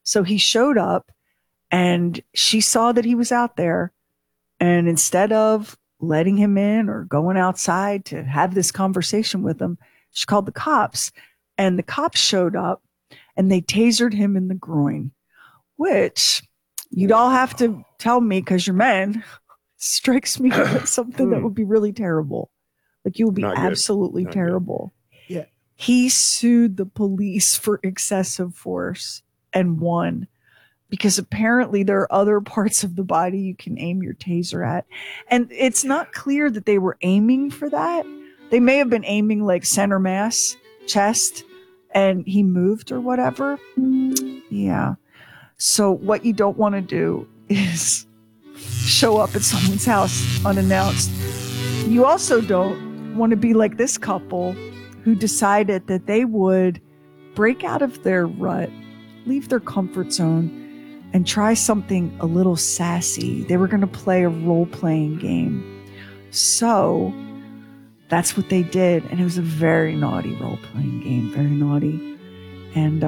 So he showed up and she saw that he was out there. And instead of letting him in or going outside to have this conversation with him, she called the cops. And the cops showed up and they tasered him in the groin, which you'd all have to tell me because you're men. Strikes me as something that would be really terrible. Like, you would be absolutely terrible. Yeah. He sued the police for excessive force and won, because apparently there are other parts of the body you can aim your taser at. And it's not clear that they were aiming for that. They may have been aiming like center mass, chest, and he moved or whatever. Yeah. So what you don't want to do is show up at someone's house unannounced. You also don't want to be like this couple who decided that they would break out of their rut, leave their comfort zone, and try something a little sassy. They were going to play a role-playing game. So that's what they did. And it was a very naughty role-playing game, very naughty. And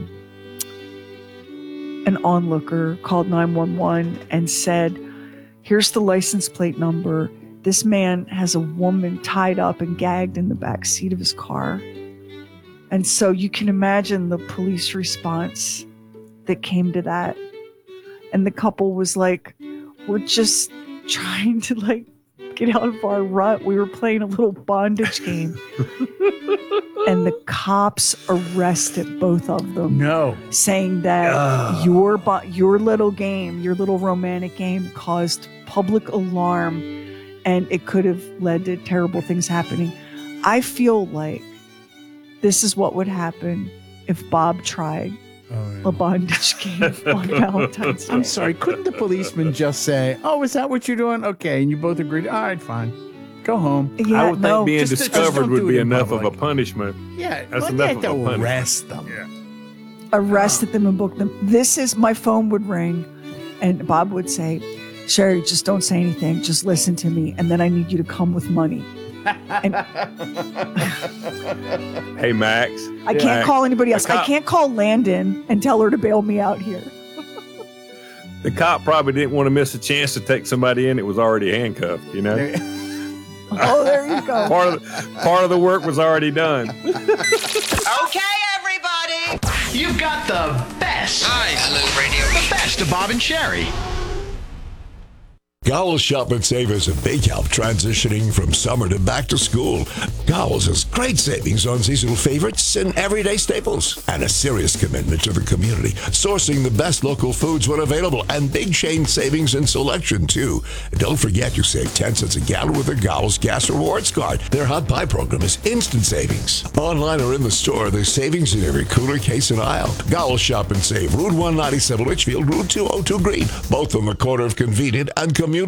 an onlooker called 911 and said, here's the license plate number. This man has a woman tied up and gagged in the back seat of his car. And so you can imagine the police response that came to that. And the couple was like, we're just trying to like get out of our rut. We were playing a little bondage game. And the cops arrested both of them. No. Saying that your little game, your little romantic game caused public alarm and it could have led to terrible things happening. I feel like this is what would happen if Bob tried a bondage game on Valentine's Day. I'm sorry, couldn't the policeman just say, oh, is that what you're doing? Okay, and you both agreed, all right, fine. Go home. Yeah, I would think being discovered would be enough of a punishment. Yeah, that's enough of a punishment. Arrest them. Yeah. Arrested them and booked them. My phone would ring and Bob would say, Sherry, just don't say anything. Just listen to me. And then I need you to come with money. And hey, Max. I can't call anybody else. I can't call Landon and tell her to bail me out here. The cop probably didn't want to miss a chance to take somebody in that was already handcuffed, you know? Oh, there you go. Part of the work was already done. Okay, everybody. You've got the best. Hi, hello, radio. The best of Bob and Sherry. Gowles Shop and Save is a big help transitioning from summer to back to school. Gowles has great savings on seasonal favorites and everyday staples, and a serious commitment to the community, sourcing the best local foods when available, and big chain savings and selection, too. Don't forget you save 10 cents a gallon with a Gowles Gas Rewards card. Their hot buy program is instant savings. Online or in the store, there's savings in every cooler, case, and aisle. Gowles Shop and Save, Route 197 Litchfield, Route 202 Green, both on the corner of Convenient and Community.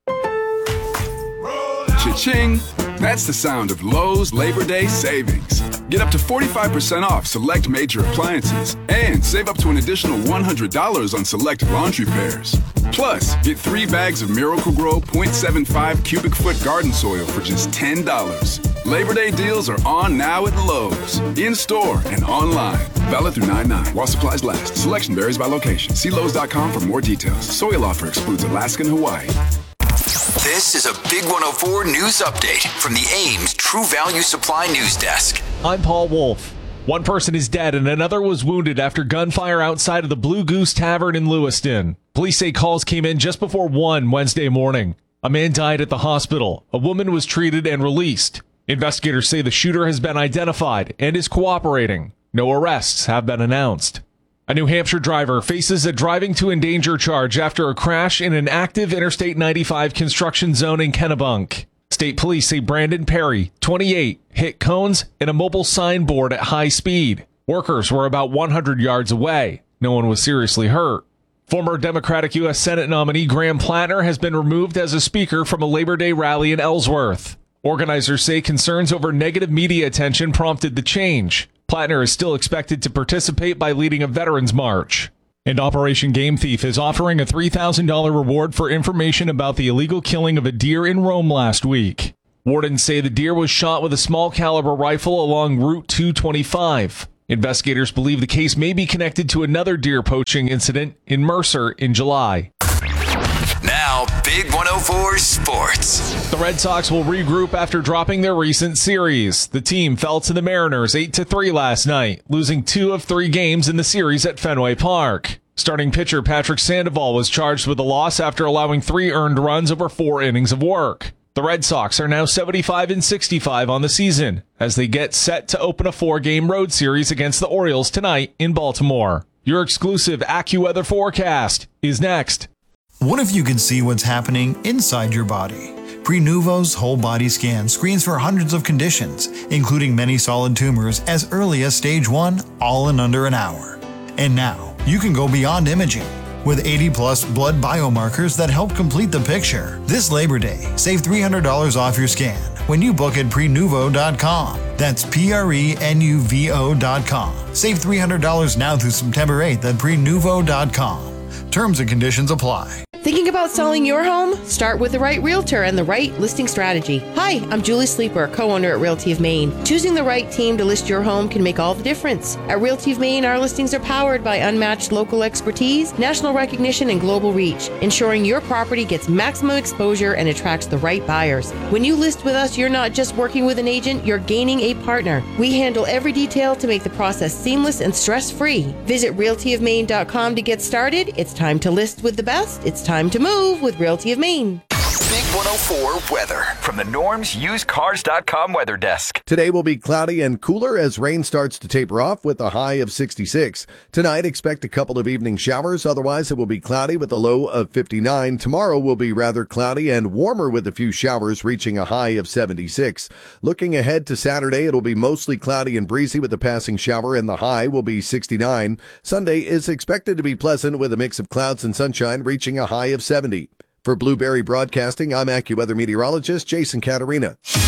Cha-ching! That's the sound of Lowe's Labor Day savings. Get up to 45% off select major appliances and save up to an additional $100 on select laundry pairs. Plus, get 3 bags of Miracle-Gro 0.75 cubic foot garden soil for just $10. Labor Day deals are on now at Lowe's, in-store and online. Valid through 9/9 while supplies last. Selection varies by location. See Lowe's.com for more details. Soil offer excludes Alaska and Hawaii. This is a Big 104 news update from the Ames True Value Supply News Desk. I'm Paul Wolf. One person is dead and another was wounded after gunfire outside of the Blue Goose Tavern in Lewiston. Police say calls came in just before 1 Wednesday morning. A man died at the hospital. A woman was treated and released. Investigators say the shooter has been identified and is cooperating. No arrests have been announced. A New Hampshire driver faces a driving to endanger charge after a crash in an active Interstate 95 construction zone in Kennebunk. State police say Brandon Perry, 28, hit cones and a mobile signboard at high speed. Workers were about 100 yards away. No one was seriously hurt. Former Democratic U.S. Senate nominee Graham Plattner has been removed as a speaker from a Labor Day rally in Ellsworth. Organizers say concerns over negative media attention prompted the change. Plattner is still expected to participate by leading a veterans march. And Operation Game Thief is offering a $3,000 reward for information about the illegal killing of a deer in Rome last week. Wardens say the deer was shot with a small caliber rifle along Route 225. Investigators believe the case may be connected to another deer poaching incident in Mercer in July. Now, Big 104 Sports. The Red Sox will regroup after dropping their recent series. The team fell to the Mariners 8-3 last night, losing 2 of 3 games in the series at Fenway Park. Starting pitcher Patrick Sandoval was charged with a loss after allowing 3 earned runs over 4 innings of work. The Red Sox are now 75-65 on the season as they get set to open a 4-game road series against the Orioles tonight in Baltimore. Your exclusive AccuWeather forecast is next. What if you could see what's happening inside your body? Prenuvo's whole body scan screens for hundreds of conditions, including many solid tumors as early as stage 1, all in under an hour. And now, you can go beyond imaging. With 80-plus blood biomarkers that help complete the picture. This Labor Day, save $300 off your scan when you book at Prenuvo.com. That's Prenuvo.com. Save $300 now through September 8th at Prenuvo.com. Terms and conditions apply. Thinking about selling your home? Start with the right realtor and the right listing strategy. Hi, I'm Julie Sleeper, co-owner at Realty of Maine. Choosing the right team to list your home can make all the difference. At Realty of Maine, our listings are powered by unmatched local expertise, national recognition, and global reach, ensuring your property gets maximum exposure and attracts the right buyers. When you list with us, you're not just working with an agent, you're gaining a partner. We handle every detail to make the process seamless and stress-free. Visit realtyofmaine.com to get started. It's time to list with the best. It's time to move with Realty of Maine. Big 104 weather from the NormsUsedCars.com weather desk. Today will be cloudy and cooler as rain starts to taper off with a high of 66. Tonight, expect a couple of evening showers. Otherwise, it will be cloudy with a low of 59. Tomorrow will be rather cloudy and warmer with a few showers reaching a high of 76. Looking ahead to Saturday, it'll be mostly cloudy and breezy with a passing shower and the high will be 69. Sunday is expected to be pleasant with a mix of clouds and sunshine reaching a high of 70. For Blueberry Broadcasting, I'm AccuWeather meteorologist Jason Caterina.